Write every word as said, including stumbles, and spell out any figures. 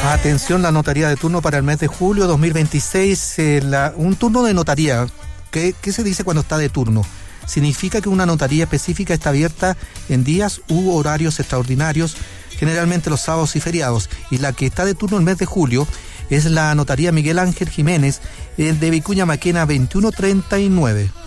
Atención, la notaría de turno para el mes de julio dos mil veintiséis, eh, la, un turno de notaría. ¿Qué, ¿Qué se dice cuando está de turno? Significa que una notaría específica está abierta en días u horarios extraordinarios, generalmente los sábados y feriados, y la que está de turno el mes de julio es la notaría Miguel Ángel Jiménez, eh, de Vicuña Maquena veintiuno treinta y nueve.